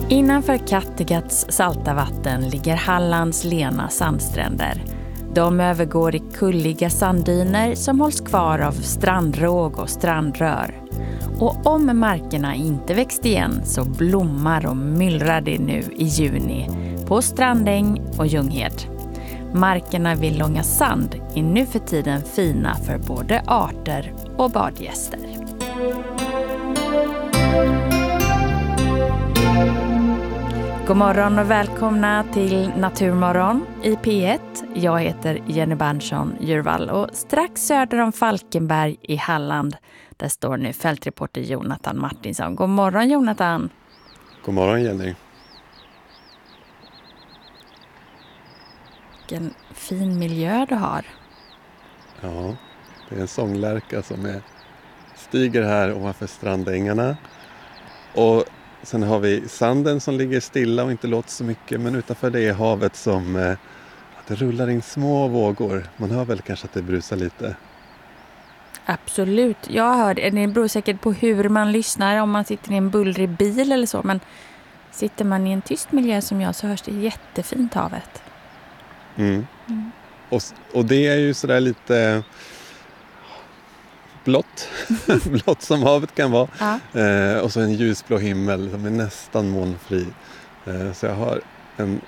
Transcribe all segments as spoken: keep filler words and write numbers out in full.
Innanför Kattegats salta vatten ligger Hallands lena sandstränder. De övergår i kulliga sanddyner som hålls kvar av strandråg och strandrör. Och om markerna inte växt igen så blommar och myllrar det nu i juni på Strandäng och Ljunghed. Markerna vid Långa Sand är nu för tiden fina för både arter och badgäster. God morgon och välkomna till Naturmorgon i P ett. Jag heter Jenny Berntsson Djurvall och strax söder om Falkenberg i Halland, där står nu fältreporter Jonathan Martinsson. God morgon Jonathan. God morgon Jenny. Vilken fin miljö du har. Ja, det är en sånglärka som är, stiger här ovanför strandängarna. Och sen har vi sanden som ligger stilla och inte låter så mycket. Men utanför det är havet som eh, det rullar in små vågor. Man hör väl kanske att det brusar lite. Absolut, jag hör det. Det beror säkert på hur man lyssnar. Om man sitter i en bullrig bil eller så. Men sitter man i en tyst miljö som jag så hörs det jättefint havet. Mm. Mm. Och, och det är ju sådär lite blått. blått som havet kan vara. Ja. Eh, och så en ljusblå himmel som är nästan molnfri. Eh, så jag har en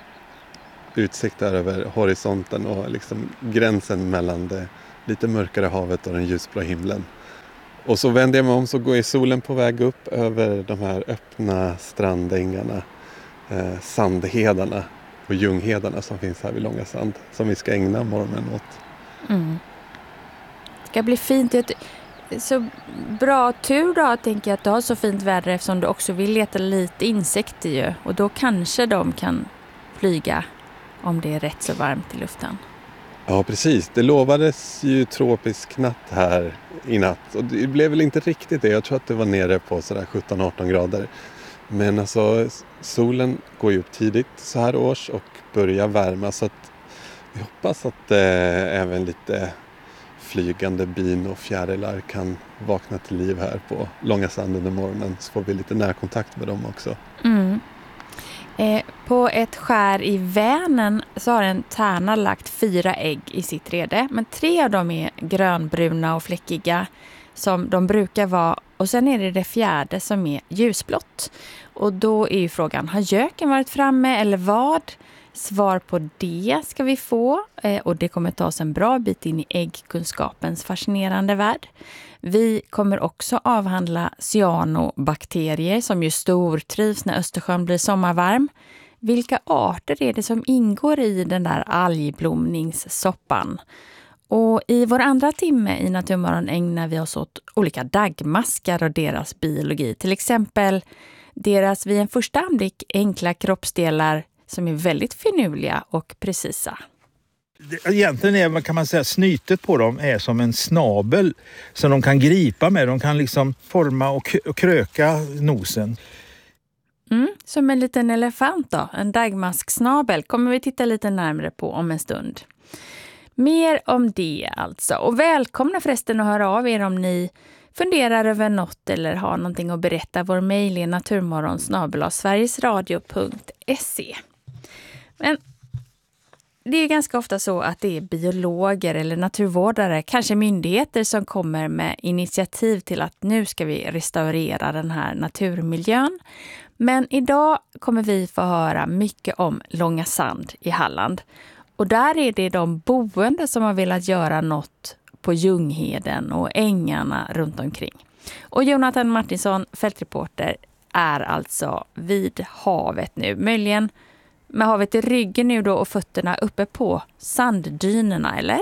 utsikt där över horisonten och liksom gränsen mellan det lite mörkare havet och den ljusblå himlen. Och så vänder jag mig om så går solen på väg upp över de här öppna strandängarna, eh, sandhedarna och ljunghedarna som finns här vid Långa Sand, som vi ska ägna morgonen åt. Mm. Det ska bli fint. Så bra tur då, tänker jag, att du har så fint väder eftersom du också vill leta lite insekter ju. Och då kanske de kan flyga om det är rätt så varmt i luften. Ja, precis. Det lovades ju tropisk natt här i natt. Och det blev väl inte riktigt det. Jag tror att det var nere på sådär sjutton arton grader. Men alltså, solen går ju upp tidigt så här års och börjar värma. Så att vi hoppas att eh, även lite flygande bin och fjärilar kan vakna till liv här på Långa Sand under morgonen. Så får vi lite närkontakt med dem också. Mm. Eh, på ett skär i Vänern så har en tärna lagt fyra ägg i sitt rede. Men tre av dem är grönbruna och fläckiga som de brukar vara. Och sen är det det fjärde som är ljusblått. Och då är ju frågan, har göken varit framme eller vad? Svar på det ska vi få. Eh, och det kommer ta oss en bra bit in i äggkunskapens fascinerande värld. Vi kommer också avhandla cyanobakterier som ju stortrivs när Östersjön blir sommarvarm. Vilka arter är det som ingår i den där algblomningssoppan? Och i vår andra timme i Naturmorgon ägnar vi oss åt olika daggmaskar och deras biologi. Till exempel deras vid en första anblick enkla kroppsdelar som är väldigt finurliga och precisa. Egentligen är, kan man säga, snytet på dem är som en snabel som de kan gripa med. De kan liksom forma och kröka nosen. Mm, som en liten elefant då, en daggmasksnabel, kommer vi titta lite närmare på om en stund. Mer om det alltså. Och välkomna förresten att höra av er om ni funderar över något eller har någonting att berätta. Vår mejl är naturmorgon snabel-a sverigesradio punkt se. Men det är ganska ofta så att det är biologer eller naturvårdare, kanske myndigheter, som kommer med initiativ till att nu ska vi restaurera den här naturmiljön. Men idag kommer vi få höra mycket om Långa Sand i Halland. Och där är det de boende som har velat göra något på Ljungheden och ängarna runt omkring. Och Jonathan Martinsson, fältreporter, är alltså vid havet nu. Möjligen med havet i ryggen nu då och fötterna uppe på sanddynerna, eller?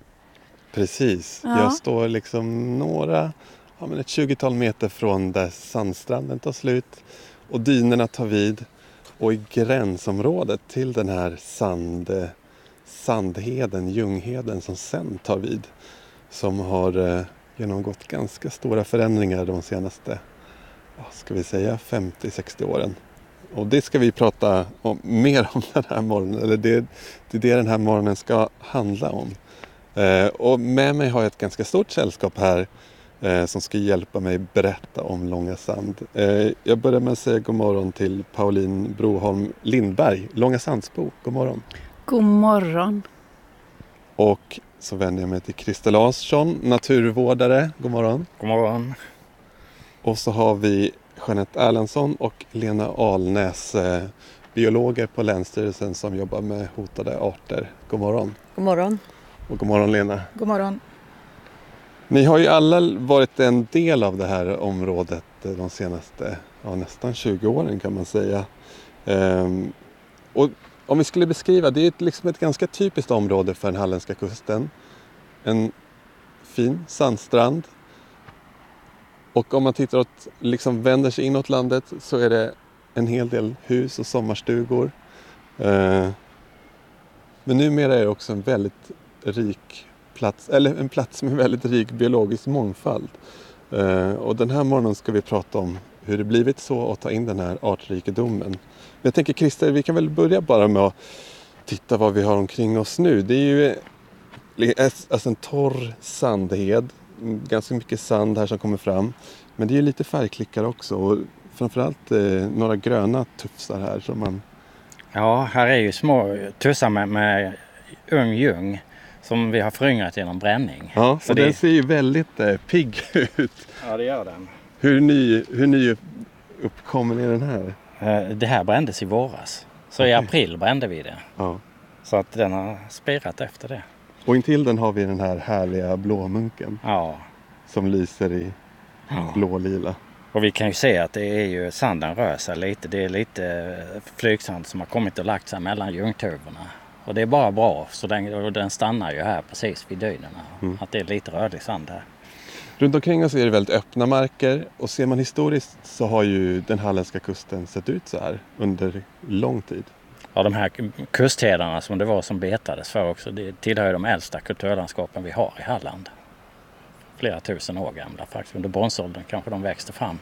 Precis. Ja. Jag står liksom några, ja men ett tjugotal meter från där sandstranden tar slut och dynerna tar vid. Och i gränsområdet till den här sand, sandheden, Ljungheden som sen tar vid. Som har eh, genomgått ganska stora förändringar de senaste, ja, ska vi säga, femtio sextio åren. Och det ska vi prata om, mer om den här morgonen. Eller det, det är det den här morgonen ska handla om. Eh, och med mig har jag ett ganska stort sällskap här. eh, som ska hjälpa mig berätta om Långa Sand. Eh, jag börjar med att säga god morgon till Pauline Broholm Lindberg, Långa Sandsbo. God morgon. God morgon. Och så vänder jag mig till Christer Larsson, naturvårdare. God morgon. God morgon. Och så har vi Jeanette Erlandsson och Lena Alnäs, eh, biologer på Länsstyrelsen som jobbar med hotade arter. God morgon. God morgon. Och god morgon Lena. God morgon. Ni har ju alla varit en del av det här området de senaste ja, nästan tjugo åren kan man säga. Ehm, och om vi skulle beskriva, det är ett, liksom ett ganska typiskt område för den halländska kusten. En fin sandstrand. Och om man tittar åt, liksom vänder sig inåt landet så är det en hel del hus och sommarstugor. Ehm, men numera är det också en väldigt rik plats, eller en plats med väldigt rik biologisk mångfald. Uh, och den här morgonen ska vi prata om hur det blivit så och ta in den här artrikedomen. Men jag tänker Christer, vi kan väl börja bara med att titta vad vi har omkring oss nu. Det är ju alltså en torr sandhed, ganska mycket sand här som kommer fram. Men det är lite färgklickar också och framförallt eh, några gröna tufsar här som man... Ja, här är ju små tussar med, med ung ljung som vi har föryngrat genom bränning. Ja, så och det... den ser ju väldigt eh, pigg ut. Ja, det gör den. Hur ny, hur ny uppkommen är den här? Eh, det här brändes i våras. Så okay. I april brände vi det. Ja. Så att den har spirat efter det. Och intill den har vi den här härliga blåmunken. Ja. Som lyser i ja. blålila. Och vi kan ju se att det är ju, sanden rör sig lite. Det är lite flygsand som har kommit och lagt sig mellan ljungtuvorna. Och det är bara bra, så den, och den stannar ju här precis vid dynerna. Mm. Att det är lite rödig sand här. Runt omkring oss är det väldigt öppna marker. Och ser man historiskt så har ju den halländska kusten sett ut så här under lång tid. Ja, de här kusthedarna som det var som betades för också, det tillhör de äldsta kulturlandskapen vi har i Halland. Flera tusen år gamla faktiskt. Under bronsåldern kanske de växte fram.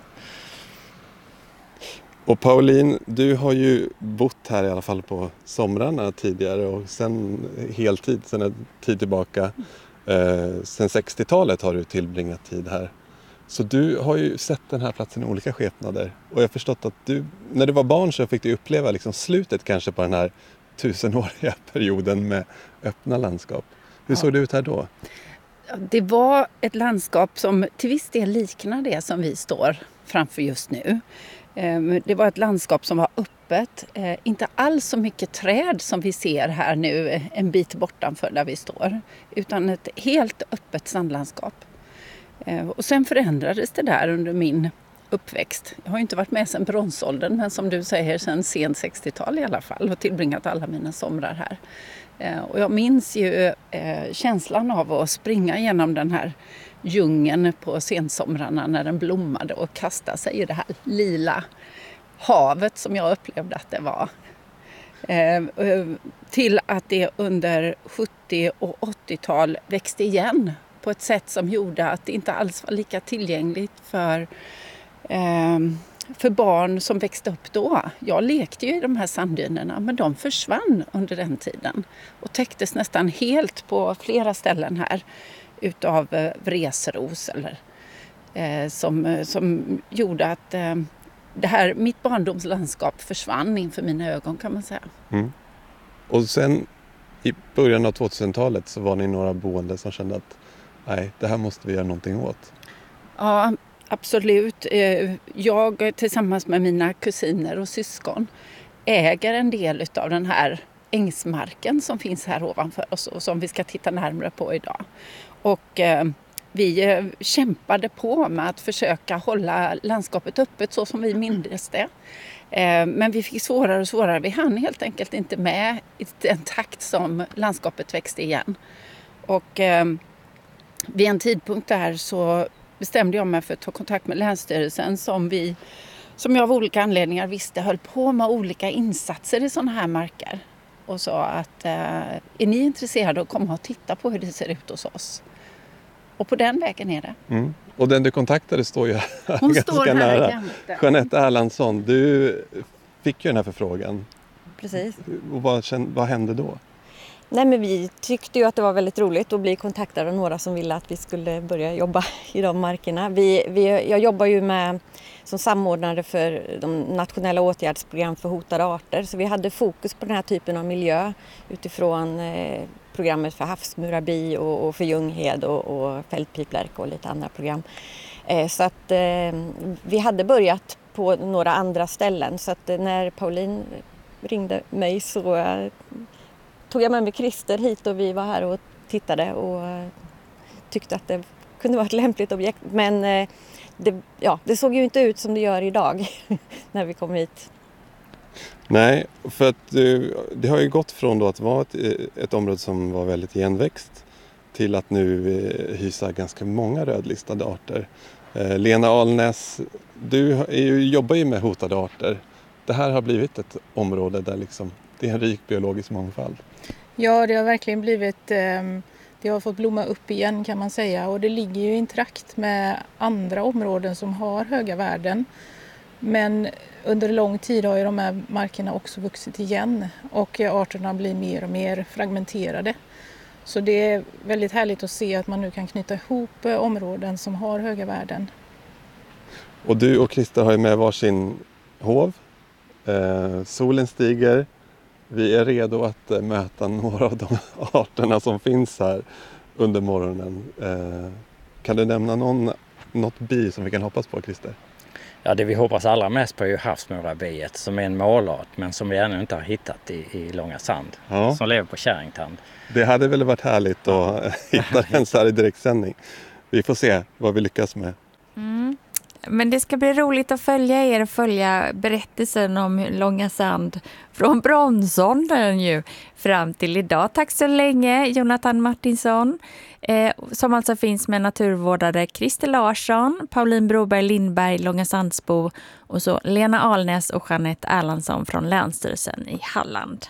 Och Pauline, du har ju bott här i alla fall på somrarna tidigare och sen heltid, sen en tid tillbaka. Eh, sen sextiotalet har du tillbringat tid här. Så du har ju sett den här platsen i olika skepnader. Och jag har förstått att du, när du var barn så fick du uppleva liksom slutet kanske på den här tusenåriga perioden med öppna landskap. Hur ja. såg det ut här då? Det var ett landskap som till viss del liknar det som vi står framför just nu. Det var ett landskap som var öppet, inte alls så mycket träd som vi ser här nu en bit bortanför där vi står, utan ett helt öppet sandlandskap. Och sen förändrades det där under min uppväxt. Jag har ju inte varit med sedan bronsåldern, men som du säger sedan sent sextiotal i alla fall och tillbringat alla mina somrar här. Och jag minns ju känslan av att springa genom den här djungeln på sensomrarna när den blommade och kastade sig i det här lila havet som jag upplevde att det var. Till att det under sjuttio- och åttiotal växte igen på ett sätt som gjorde att det inte alls var lika tillgängligt för, för barn som växte upp då. Jag lekte ju i de här sanddynerna, men de försvann under den tiden och täcktes nästan helt på flera ställen här utav vresros eller, eh, som, som gjorde att eh, det här, mitt barndomslandskap försvann inför mina ögon kan man säga. Mm. Och sen i början av tvåtusentalet så var ni några boende som kände att nej, det här måste vi göra någonting åt. Ja, absolut. Jag tillsammans med mina kusiner och syskon äger en del av den här ängsmarken som finns här ovanför oss och som vi ska titta närmare på idag. Och eh, vi eh, kämpade på med att försöka hålla landskapet öppet så som vi mindes det. Eh, men vi fick svårare och svårare. Vi hann helt enkelt inte med i den takt som landskapet växte igen. Och eh, vid en tidpunkt där så bestämde jag mig för att ta kontakt med Länsstyrelsen som vi, som jag av olika anledningar visste höll på med olika insatser i sådana här marker. Och sa att eh, är ni intresserade att komma och titta på hur det ser ut hos oss? Och på den vägen är det. Mm. Och den du kontaktade står ju här Hon ganska står här nära. jämte. Jeanette Erlandsson, du fick ju den här förfrågan. Precis. Och vad, vad hände då? Nej, men vi tyckte ju att det var väldigt roligt att bli kontaktade av några som ville att vi skulle börja jobba i de markerna. Vi, vi, jag jobbar ju med, som samordnare för de nationella åtgärdsprogram för hotade arter. Så vi hade fokus på den här typen av miljö utifrån eh, programmet för havsmurabi och, och för ljunghed och, och fältpiplärka och lite andra program. Eh, så att eh, vi hade börjat på några andra ställen. Så att eh, när Pauline ringde mig så eh, tog jag med mig Christer hit och vi var här och tittade och tyckte att det kunde vara ett lämpligt objekt. Men det, ja, det såg ju inte ut som det gör idag när vi kom hit. Nej, för att det har ju gått från då att vara ett, ett område som var väldigt igenväxt till att nu hysa ganska många rödlistade arter. Lena Alnäs, du är ju, jobbar ju med hotade arter. Det här har blivit ett område där liksom, det är en rik biologisk mångfald. Ja, det har verkligen blivit, det har fått blomma upp igen kan man säga, och det ligger ju i intakt med andra områden som har höga värden. Men under lång tid har ju de här markerna också vuxit igen och arterna blir mer och mer fragmenterade. Så det är väldigt härligt att se att man nu kan knyta ihop områden som har höga värden. Och du och Christer har ju med varsin hov. Eh, solen stiger. Vi är redo att möta några av de arterna som finns här under morgonen. Eh, kan du nämna någon, något bi som vi kan hoppas på, Christer? Ja, det vi hoppas allra mest på är ju havsmurabiet som är en målart men som vi ännu inte har hittat i, i Långa Sand. Ja. Som lever på Kärringtand. Det hade väl varit härligt att hitta den så här i direktsändning. Vi får se vad vi lyckas med. Mm. Men det ska bli roligt att följa er och följa berättelsen om Långa Sand från bronsåldern ju fram till idag. Tack så länge Jonathan Martinsson eh, som alltså finns med naturvårdare Christer Larsson, Pauline Broberg Lindberg, Långa Sandsbo och så Lena Alnäs och Jeanette Erlandsson från Länsstyrelsen i Halland.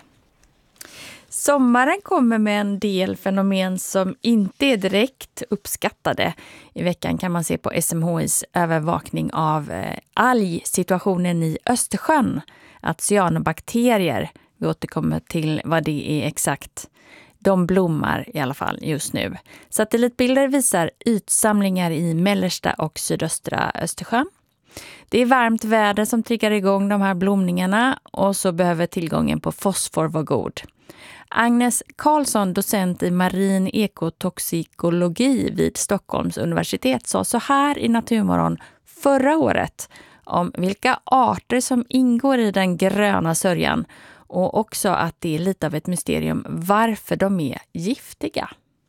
Sommaren kommer med en del fenomen som inte är direkt uppskattade. I veckan kan man se på S M H I:s övervakning av eh, algsituationen i Östersjön. Att cyanobakterier, vi återkommer till vad det är exakt, de blommar i alla fall just nu. Satellitbilder visar ytsamlingar i mellersta och sydöstra Östersjön. Det är varmt väder som triggar igång de här blomningarna och så behöver tillgången på fosfor vara god. Agnes Karlsson, docent i marin ekotoxikologi vid Stockholms universitet, sa så här i Naturmorgon förra året om vilka arter som ingår i den gröna sörjan och också att det är lite av ett mysterium varför de är giftiga.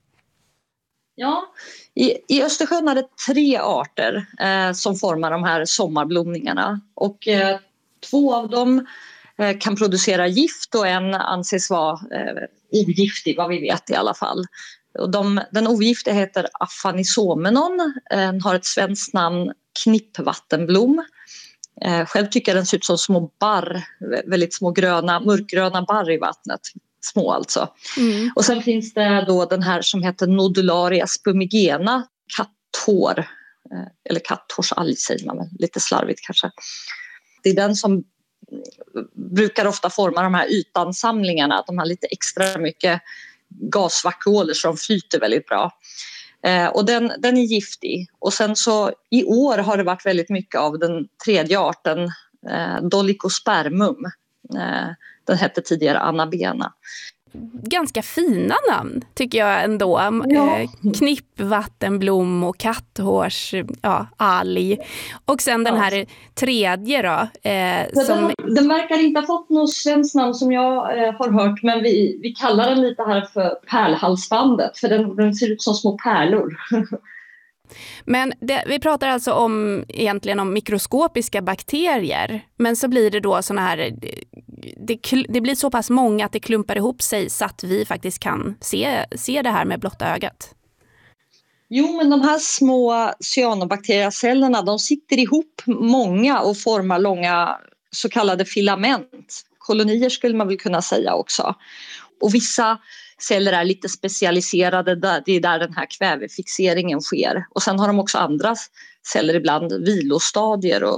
Ja, i, i Östersjön är det tre arter eh, som formar de här sommarblomningarna och eh, två av dem eh, kan producera gift och en anses vara eh, ogiftig, vad vi vet i alla fall. Och de, den ogiftiga heter Aphanisomenon, den har ett svenskt namn knippvattenblom. Eh, själv tycker jag den ser ut som små barr, väldigt små gröna, mörkgröna barr i vattnet. Små alltså. Mm. Och sen finns det då den här som heter Nodularia spumigena, katthår, eh, eller katthårsalg säger man väl, lite slarvigt kanske. Det är den som brukar ofta forma de här ytansamlingarna, de har lite extra mycket gasvakuoler så de flyter väldigt bra. Eh, och den, den är giftig. Och sen så i år har det varit väldigt mycket av den tredje arten, eh, Dolichospermum. Eh, den hette tidigare Anabena. Ganska fina namn tycker jag ändå. Ja. Eh, knippvattenblom och katthårs, ja, alg. Och sen den här tredje då. Eh, den, som... den verkar inte ha fått något svenskt namn som jag eh, har hört. Men vi, vi kallar den lite här för pärlhalsbandet. För den, den ser ut som små pärlor. Men det, vi pratar alltså om egentligen om mikroskopiska bakterier. Men så blir det då såna här, det, det blir så pass många att det klumpar ihop sig så att vi faktiskt kan se, se det här med blotta ögat. Jo, men de här små cyanobakteriecellerna, de sitter ihop många och formar långa så kallade filament. Kolonier skulle man väl kunna säga också. Och vissa celler är lite specialiserade, det är där den här kvävefixeringen sker. Och sen har de också andra celler ibland, vilostadier och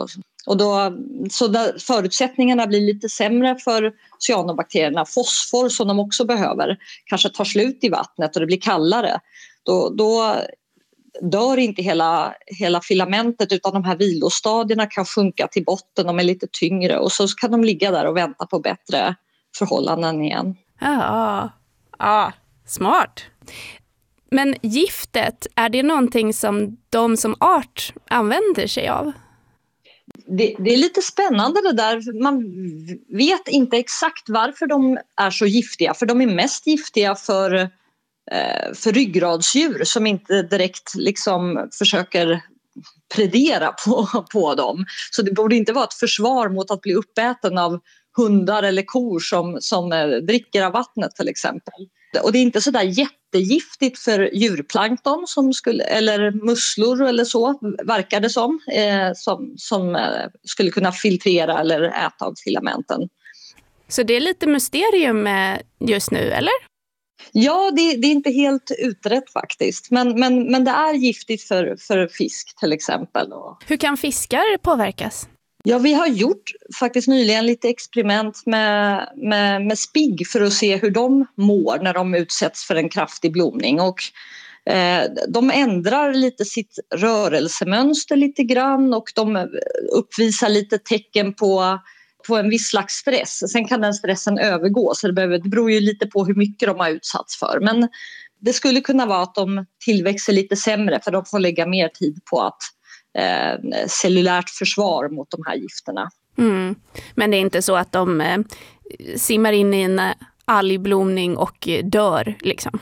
Och då, så där förutsättningarna blir lite sämre för cyanobakterierna. Fosfor som de också behöver kanske tar slut i vattnet och det blir kallare. Då, då dör inte hela, hela filamentet utan de här vilostadierna kan sjunka till botten, de är lite tyngre och så kan de ligga där och vänta på bättre förhållanden igen. Ja, ja, smart. Men giftet, är det någonting som de som art använder sig av? Det, det är lite spännande det där. Man vet inte exakt varför de är så giftiga. För de är mest giftiga för, eh, för ryggradsdjur som inte direkt liksom försöker predera på, på dem. Så det borde inte vara ett försvar mot att bli uppäten av hundar eller kor som, som eh, dricker av vattnet till exempel. Och det är inte så där jättegiftigt för djurplankton som skulle, eller musslor eller så, verkar det som, eh, som, som eh, skulle kunna filtrera eller äta av filamenten. Så det är lite mysterium just nu, eller? Ja, det, det är inte helt utrett faktiskt. Men, men, men det är giftigt för, för fisk till exempel. Hur kan fiskar påverkas? Ja, vi har gjort faktiskt nyligen lite experiment med, med, med spigg för att se hur de mår när de utsätts för en kraftig blomning. Och, eh, de ändrar lite sitt rörelsemönster lite grann och de uppvisar lite tecken på, på en viss slags stress. Sen kan den stressen övergå så det, behöver, det beror ju lite på hur mycket de har utsatts för. Men det skulle kunna vara att de tillväxer lite sämre för de får lägga mer tid på att Eh, cellulärt försvar mot de här gifterna. Mm. Men det är inte så att de eh, simmar in i en algblomning och dör liksom?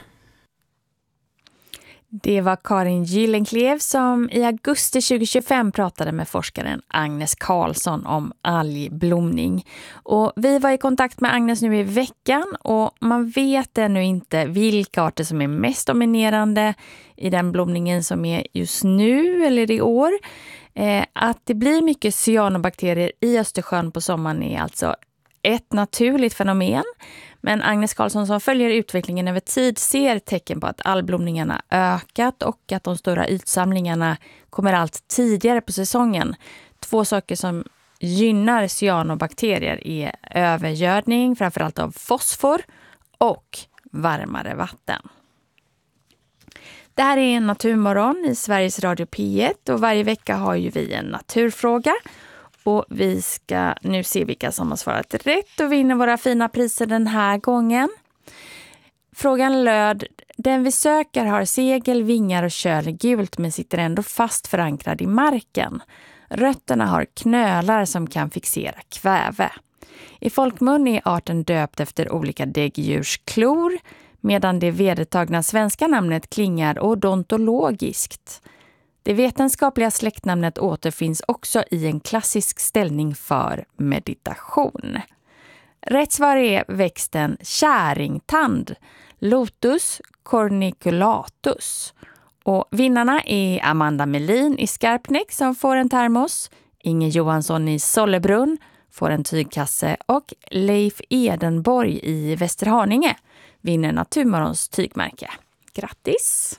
Det var Karin Gyllenklev som i augusti tjugohundratjugofem pratade med forskaren Agnes Karlsson om algblomning. Och vi var i kontakt med Agnes nu i veckan och man vet ännu inte vilka arter som är mest dominerande i den blomningen som är just nu eller i år. Eh, att det blir mycket cyanobakterier i Östersjön på sommaren är alltså ett naturligt fenomen. Men Agnes Karlsson som följer utvecklingen över tid ser tecken på att algblomningarna ökat och att de stora ytsamlingarna kommer allt tidigare på säsongen. Två saker som gynnar cyanobakterier är övergödning, framförallt av fosfor, och varmare vatten. Det här är en naturmorgon i Sveriges Radio P ett och varje vecka har ju vi en naturfråga. Och vi ska nu se vilka som har svarat rätt och vinner våra fina priser den här gången. Frågan löd: den vi söker har segel, vingar och köl gult men sitter ändå fast förankrad i marken. Rötterna har knölar som kan fixera kväve. I folkmun är arten döpt efter olika däggdjursklor medan det vedertagna svenska namnet klingar odontologiskt. Det vetenskapliga släktnamnet återfinns också i en klassisk ställning för meditation. Rätt svar är växten käringtand, Lotus corniculatus. Och vinnarna är Amanda Melin i Skarpnäck som får en termos, Inge Johansson i Sollebrunn får en tygkasse och Leif Edenborg i Västerhaninge vinner Naturmorgons tygmärke. Grattis!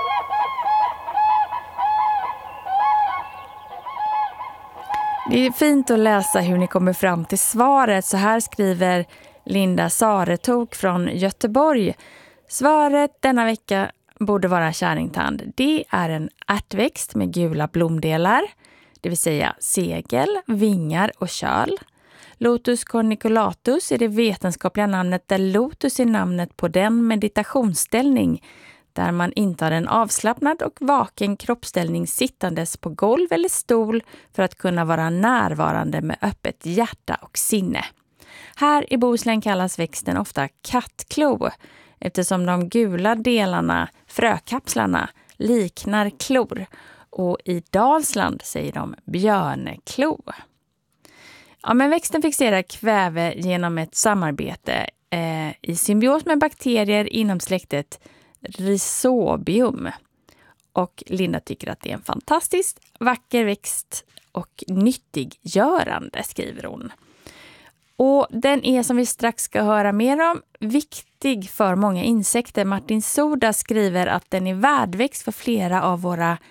Det är fint att läsa hur ni kommer fram till svaret. Så här skriver Linda Saretok från Göteborg. Svaret denna vecka borde vara käringtand. Det är en ärtväxt med gula blomdelar, det vill säga segel, vingar och köl. Lotus corniculatus är det vetenskapliga namnet där lotus är namnet på den meditationsställning där man intar en avslappnad och vaken kroppsställning sittandes på golv eller stol för att kunna vara närvarande med öppet hjärta och sinne. Här i Bohuslän kallas växten ofta kattklo eftersom de gula delarna, frökapslarna, liknar klor och i Dalsland säger de björneklo. Ja, men växten fixerar kväve genom ett samarbete eh, i symbios med bakterier inom släktet Rhizobium. Och Linda tycker att det är en fantastiskt vacker växt och nyttiggörande, skriver hon. Och den är, som vi strax ska höra mer om, viktig för många insekter. Martin Soda skriver att den är värdväxt för flera av våra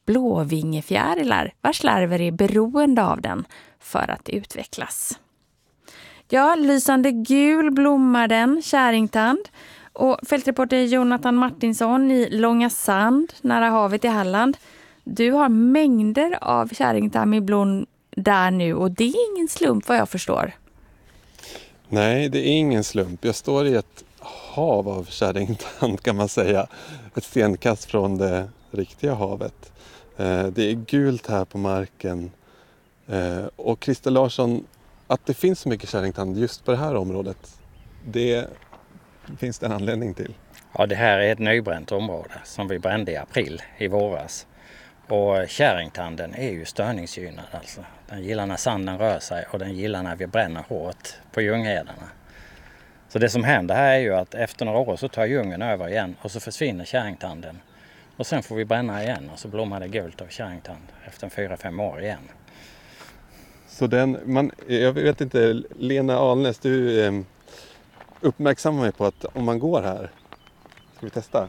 blåvingefjärilar vars larver är beroende av den för att utvecklas. Ja, lysande gul blommar den, käringtand. Och fältreporter Jonathan Martinsson i Långa Sand, nära havet i Halland. Du har mängder av käringtand i blom där nu och det är ingen slump vad jag förstår. Nej, det är ingen slump. Jag står i ett hav av käringtand kan man säga. Ett stenkast från det riktiga havet. Det är gult här på marken. Och Christer Larsson, att det finns så mycket käringtand just på det här området, det finns det en anledning till. Ja, det här är ett nybränt område som vi brände i april i våras. Och käringtanden är ju störningsgynnad alltså. Den gillar när sanden rör sig och den gillar när vi bränner hårt på ljunghedarna. Så det som händer här är ju att efter några år så tar djungeln över igen och så försvinner käringtanden. Och sen får vi bränna igen och så blommar det gult av käringtand efter fyra fem år igen. Så den, man, jag vet inte, Lena Alnes, du eh, uppmärksammar mig på att om man går här, ska vi testa?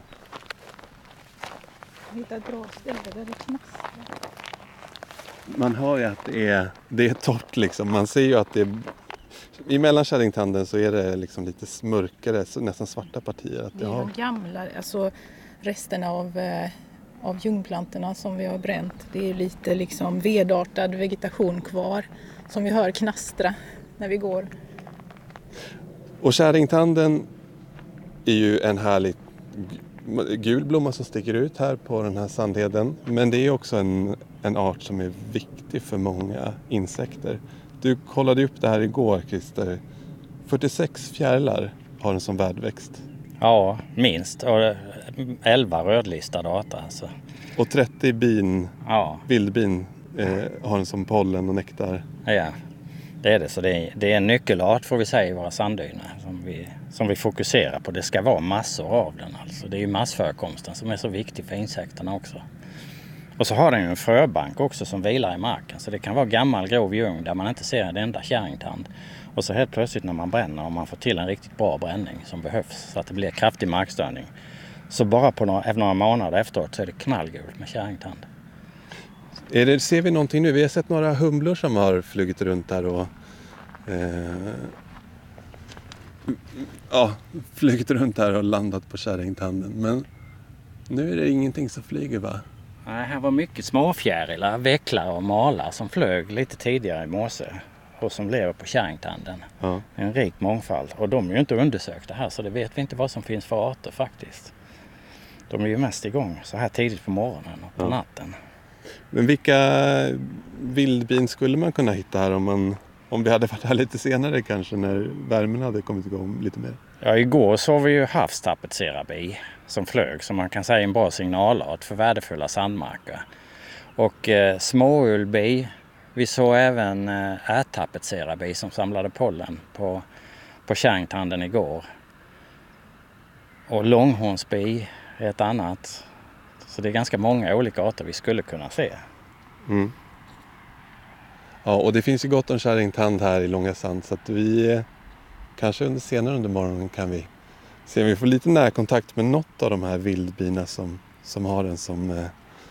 Hitta ett bra ställe där det knastrar. Man hör ju att det är, det är torrt liksom, man ser ju att det är, i mellan käringtanden så är det liksom lite mörkare, nästan svarta partier. Att det är har... de gamla, alltså resterna av, eh, av ljungplantorna som vi har bränt. Det är lite liksom vedartad vegetation kvar som vi hör knastra när vi går. Och käringtanden är ju en härlig gul blomma som sticker ut här på den här sandheden. Men det är också en, en art som är viktig för många insekter. Du kollade upp det här igår, Christer. fyrtiosex fjärilar har den som värdväxt. Ja, minst. Och elva rödlistade arter alltså. Och trettio bin, ja. vildbin eh, har den som pollen och nektar. Ja, det är det. Så det är, det är en nyckelart får vi säga i våra sanddyner som vi, som vi fokuserar på. Det ska vara massor av den alltså. Det är ju massförekomsten som är så viktig för insekterna också. Och så har den ju en fröbank också som vilar i marken. Så det kan vara gammal grov ljung där man inte ser en enda käringtand. Och så helt plötsligt när man bränner och man får till en riktigt bra bränning som behövs så att det blir kraftig markstörning. Så bara på några, efter några månader efteråt så är det knallgult med käringtand. Är det, ser vi någonting nu? Vi har sett några humlor som har flugit runt där och eh, ja, flugit runt här och landat på käringtanden. Men nu är det ingenting som flyger, va? Nej, här var mycket småfjärilar, vecklar och malar som flög lite tidigare i morse och som lever på käringtanden. Ja. En rik mångfald. Och de är ju inte undersökta här så det vet vi inte vad som finns för arter faktiskt. De är ju mest igång så här tidigt på morgonen och på ja. natten. Men vilka vildbin skulle man kunna hitta här om, man, om vi hade varit här lite senare kanske när värmen hade kommit igång lite mer? Ja, igår såg vi ju havstapetserarbi som flög som man kan säga en bra signalart för värdefulla sandmarker. Och eh, småullbi, vi såg även eh, ärtapetserarbi som samlade pollen på, på käringtanden igår. Och långhornsbi är ett annat. Så det är ganska många olika arter vi skulle kunna se. Mm. Ja, och det finns ju gott om käringtand här i Långa Sand så att vi kanske under senare under morgonen kan vi se om vi får lite närkontakt med något av de här vildbina som, som har den som, eh,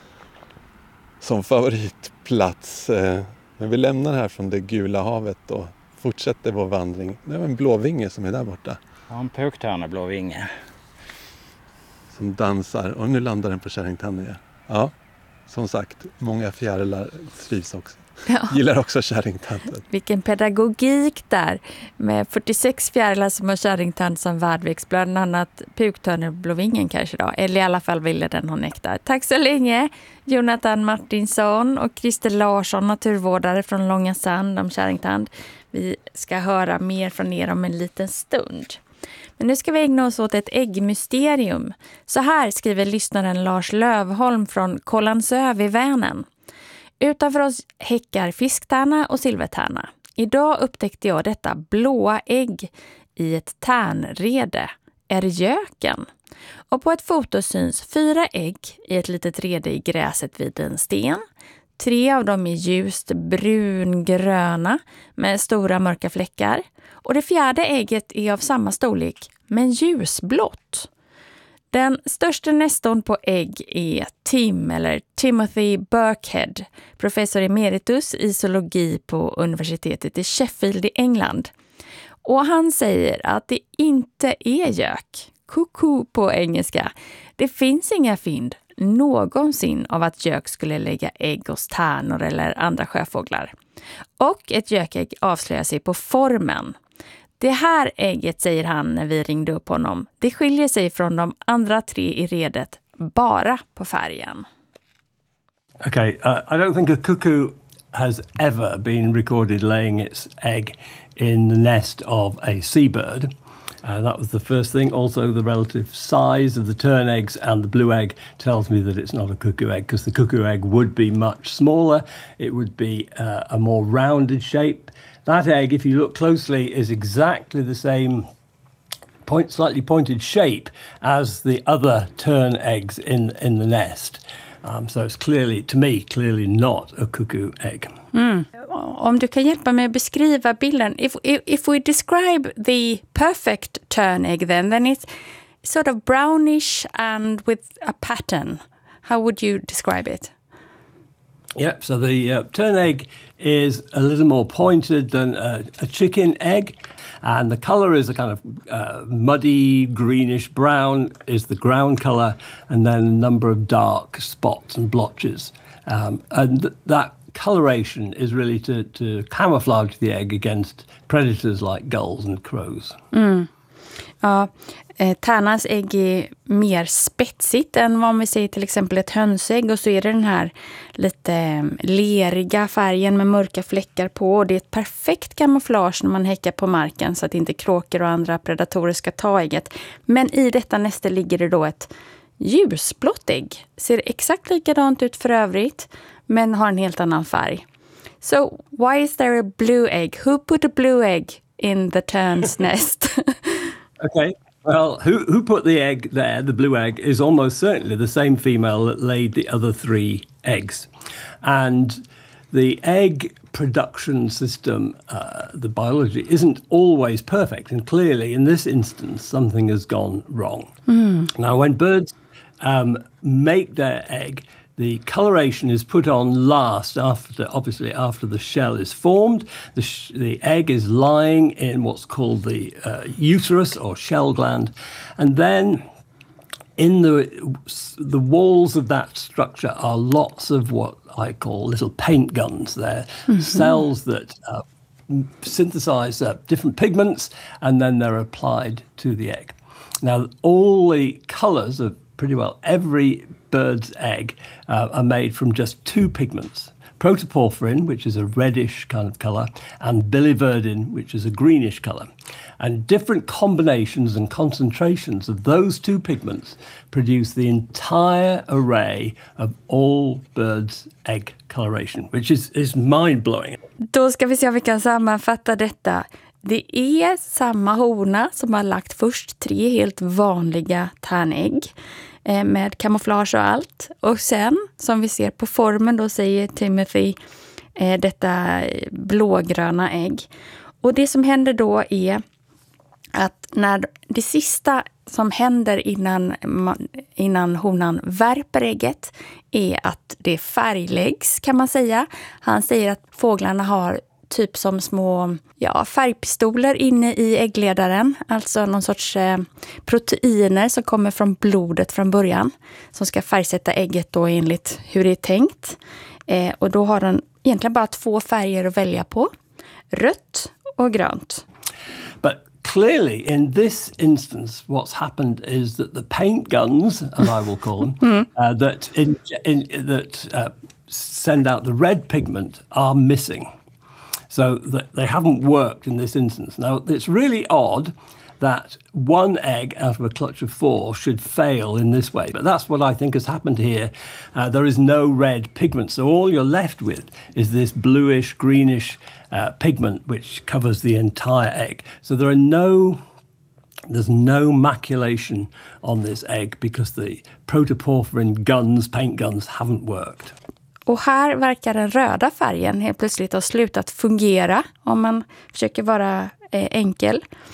som favoritplats. Eh, men vi lämnar här från det gula havet och fortsätter vår vandring. Det är en blåvinge som är där borta. Ja, en puktörneblåvinge. Som dansar och nu landar den på käringtanden igen. Ja, som sagt, många fjärilar trivs också. Ja. Gillar också käringtanden. Vilken pedagogik där med fyrtiosex fjärilar som har käringtand som värdväxt, bland annat puktörneblåvingen kanske då, eller i alla fall ville den ha nektar. Tack så länge Jonathan Martinsson och Christer Larsson, naturvårdare från Långa Sand om käringtand. Vi ska höra mer från er om en liten stund. Men nu ska vi ägna oss åt ett äggmysterium. Så här skriver lyssnaren Lars Lövholm från Kållandsö vid Vänern. Utanför oss häckar fisktärna och silvertärna. Idag upptäckte jag detta blåa ägg i ett tärnrede. Är göken? Och på ett foto syns fyra ägg i ett litet rede i gräset vid en sten. Tre av dem är ljust brungröna med stora mörka fläckar. Och det fjärde ägget är av samma storlek men ljusblått. Den största nestorn på ägg är Tim eller Timothy Birkhead, professor emeritus i zoologi på universitetet i Sheffield i England. Och han säger att det inte är gök, cuckoo på engelska. Det finns inga fynd någonsin av att gök skulle lägga ägg hos tärnor eller andra sjöfåglar. Och ett gökägg avslöjar sig på formen. Det här ägget, säger han när vi ringde upp honom, det skiljer sig från de andra tre i redet bara på färgen. Okay, uh, I don't think a cuckoo has ever been recorded laying its egg in the nest of a seabird. Uh, that was the first thing. Also, the relative size of the tern eggs and the blue egg tells me that it's not a cuckoo egg, because the cuckoo egg would be much smaller. It would be uh, a more rounded shape. That egg, if you look closely, is exactly the same point, slightly pointed shape as the other tern eggs in, in the nest. Um, so it's clearly, to me, clearly not a cuckoo egg. Mm. Om du kan hjälpa mig att beskriva bilden. If, if, if we describe the perfect tern egg then, then it's sort of brownish and with a pattern. How would you describe it? Yeah, so the uh, tern egg is a little more pointed than a, a chicken egg. And the colour is a kind of uh, muddy, greenish brown is the ground colour, and then a number of dark spots and blotches. Um, and th- that coloration is really to, to camouflage the egg against predators like gulls and crows. Mm. Ja, eh, tärnans ägg är mer spetsigt än vad vi säger till exempel ett hönsägg, och så är det den här lite eh, leriga färgen med mörka fläckar på, och det är ett perfekt kamouflage när man häckar på marken så att inte kråkor och andra predatorer ska ta ägget. Men i detta näste ligger det då ett ljusblått ägg. Ser exakt likadant ut för övrigt, men har en helt annan färg. So, why is there a blue egg? Who put a blue egg in the tern's nest? Okay, well, who who put the egg there, the blue egg, is almost certainly the same female that laid the other three eggs. And the egg production system, uh, the biology, isn't always perfect. And clearly, in this instance, something has gone wrong. Mm. Now, when birds um, make their egg, the coloration is put on last, after, obviously after the shell is formed. The, sh- the egg is lying in what's called the uh, uterus or shell gland. And then in the, the walls of that structure are lots of what I call little paint guns. They're mm-hmm. cells that uh, synthesize uh, different pigments, and then they're applied to the egg. Now, all the colours of pretty well every bird's egg uh, are made from just two pigments. Protoporphyrin, which is a reddish kind of colour, and biliverdin, which is a greenish colour. And different combinations and concentrations of those two pigments produce the entire array of all birds' egg coloration, which is, is mind-blowing. Då ska vi se om vi kan sammanfatta detta. Det är samma hona som har lagt först tre helt vanliga tärnägg med kamouflage och allt. Och sen, som vi ser på formen, då säger Timothy eh, detta blågröna ägg. Och det som händer då är att när det sista som händer innan, innan honan värper ägget är att det färgläggs, kan man säga. Han säger att fåglarna har typ som små ja, färgpistoler inne i äggledaren. Alltså någon sorts eh, proteiner som kommer från blodet från början. Som ska färgsätta ägget då enligt hur det är tänkt. Eh, och då har den egentligen bara två färger att välja på. Rött och grönt. But clearly in this instance what's happened is that the paint guns, as I will call them, mm. uh, that, in, in, that uh, send out the red pigment are missing. So that they haven't worked in this instance. Now, it's really odd that one egg out of a clutch of four should fail in this way. But that's what I think has happened here. Uh, there is no red pigment. So all you're left with is this bluish, greenish uh, pigment which covers the entire egg. So there are no... There's no maculation on this egg because the protoporphyrin guns, paint guns, haven't worked. Och här verkar den röda färgen helt plötsligt ha slutat fungera om man försöker vara eh, enkel.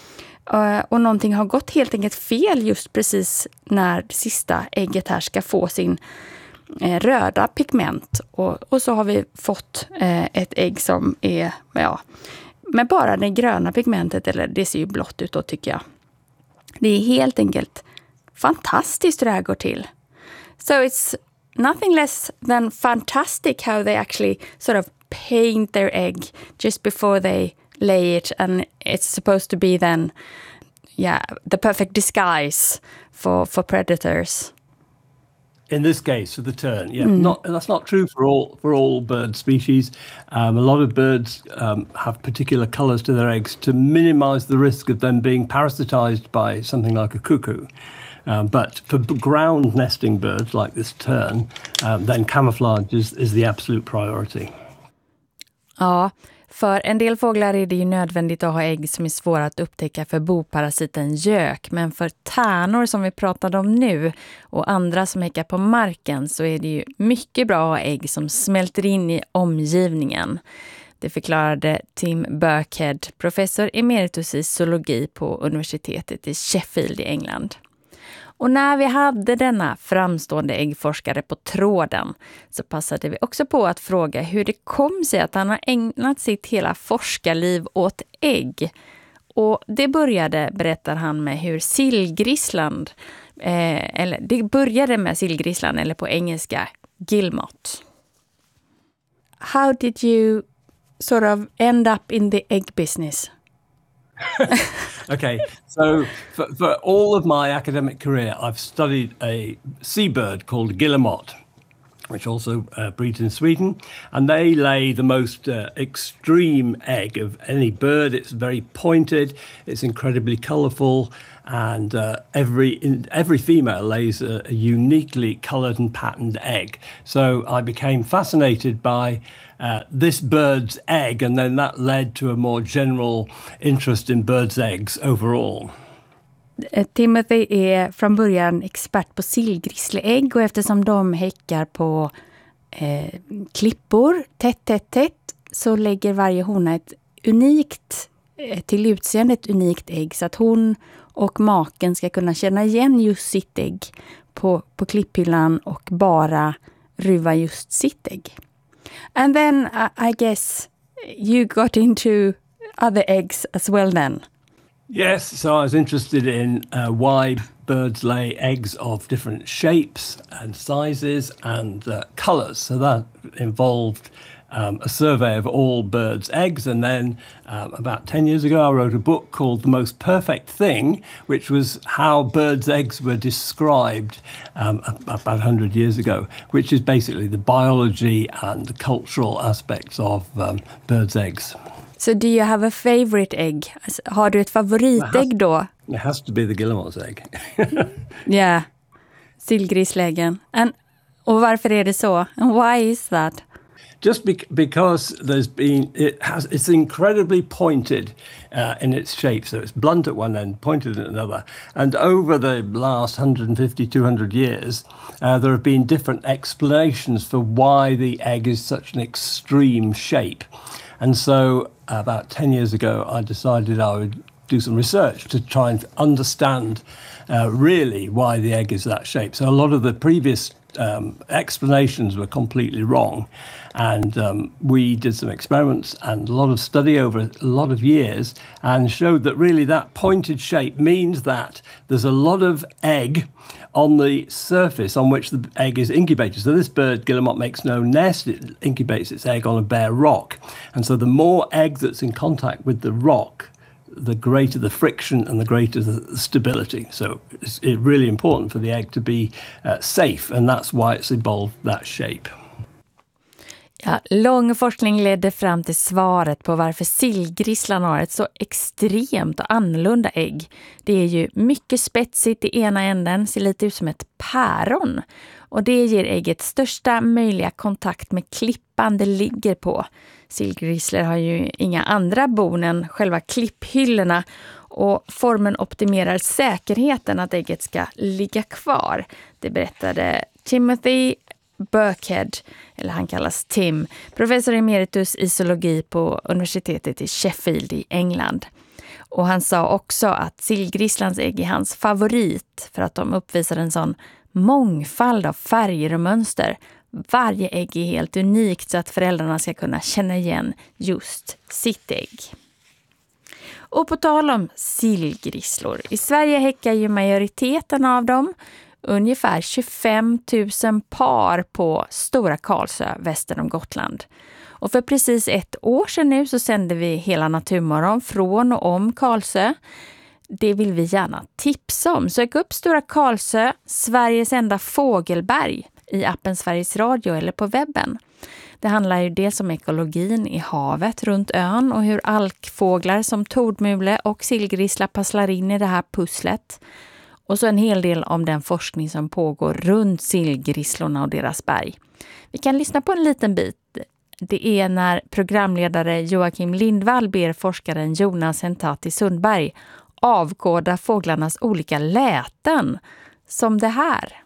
Uh, och någonting har gått helt enkelt fel just precis när det sista ägget här ska få sin eh, röda pigment. Och, och så har vi fått eh, ett ägg som är, ja, med bara det gröna pigmentet, eller det ser ju blått ut då tycker jag. Det är helt enkelt fantastiskt hur det här går till. So it's nothing less than fantastic how they actually sort of paint their egg just before they lay it, and it's supposed to be then, yeah, the perfect disguise for, for predators. In this case, for the tern, yeah, mm. not that's not true for all for all bird species. Um, a lot of birds um, have particular colours to their eggs to minimise the risk of them being parasitised by something like a cuckoo. Um, but for ground nesting birds like this tern, um, then camouflage is, is the absolute priority. Ja, för en del fåglar är det ju nödvändigt att ha ägg som är svåra att upptäcka för boparasiten gök. Men för tärnor som vi pratade om nu och andra som häckar på marken så är det ju mycket bra att ha ägg som smälter in i omgivningen. Det förklarade Tim Birkhead, professor emeritus i zoologi på universitetet i Sheffield i England. Och när vi hade denna framstående äggforskare på tråden så passade vi också på att fråga hur det kom sig att han har ägnat sitt hela forskarliv åt ägg. Och det började, berättar han, med hur sillgrissland, eh, eller det började med sillgrissland, eller på engelska guillemot. How did you sort of end up in the egg business? Okay, so for, for all of my academic career, I've studied a seabird called guillemot, which also uh, breeds in Sweden, and they lay the most uh, extreme egg of any bird. It's very pointed, it's incredibly colourful, and uh, every in, every female lays a, a uniquely coloured and patterned egg. So I became fascinated by Uh, this bird's egg, and then that led to a more general interest in birds' eggs overall. Timothy är från början expert på sillgrissleägg, och eftersom de häckar på eh, klippor tätt, tätt, tätt så lägger varje hona ett unikt, eh, till utseende ett unikt ägg, så att hon och maken ska kunna känna igen just sitt ägg på, på klipphyllan och bara ruva just sitt ägg. And then uh, I guess you got into other eggs as well then. Yes, so I was interested in uh, why birds lay eggs of different shapes and sizes and uh, colours. So that involved um, a survey of all birds' eggs, and then um, about ten years ago I wrote a book called The Most Perfect Thing, which was how birds' eggs were described um, about one hundred years ago, which is basically the biology and the cultural aspects of um, birds' eggs. So do you have a favorite egg? Har du ett favoritägg då? It has to be the guillemot's egg. Yeah, sillgrissläggen. And och varför är det så? And why is that? Just be- because there's been, it has, it's incredibly pointed uh, in its shape. So it's blunt at one end, pointed at another. And over the last one hundred fifty, two hundred years, uh, there have been different explanations for why the egg is such an extreme shape. And so about ten years ago, I decided I would do some research to try and understand uh, really why the egg is that shape. So a lot of the previous um, explanations were completely wrong. And um, we did some experiments and a lot of study over a lot of years and showed that really that pointed shape means that there's a lot of egg on the surface on which the egg is incubated. So this bird, guillemot, makes no nest. It incubates its egg on a bare rock. And so the more egg that's in contact with the rock, the greater the friction and the greater the stability. So it's really important for the egg to be uh, safe, and that's why it's evolved that shape. Ja, lång forskning ledde fram till svaret på varför sillgrisslan har ett så extremt och annorlunda ägg. Det är ju mycket spetsigt i ena änden, ser lite ut som ett päron. Och det ger ägget största möjliga kontakt med klippan det ligger på. Sillgrissler har ju inga andra bon än själva klipphyllorna, och formen optimerar säkerheten att ägget ska ligga kvar. Det berättade Timothy Birkhead, eller han kallas Tim, professor emeritus i zoologi på universitetet i Sheffield i England. Och han sa också att sillgrisslands ägg är hans favorit för att de uppvisar en sån mångfald av färger och mönster. Varje ägg är helt unikt så att föräldrarna ska kunna känna igen just sitt ägg. Och på tal om sillgrisslor. I Sverige häckar ju majoriteten av dem. Ungefär tjugofem tusen par på Stora Karlsö väster om Gotland. Och för precis ett år sedan nu så sände vi hela Naturmorgon från och om Karlsö. Det vill vi gärna tipsa om. Sök upp Stora Karlsö, Sveriges enda fågelberg i appen Sveriges Radio eller på webben. Det handlar ju dels om ekologin i havet runt ön och hur alkfåglar som tordmule och sillgrissla passlar in i det här pusslet. Och så en hel del om den forskning som pågår runt sillgrisslorna och deras berg. Vi kan lyssna på en liten bit. Det är när programledare Joakim Lindvall ber forskaren Jonas Hentati Sundberg avkoda fåglarnas olika läten, som det här.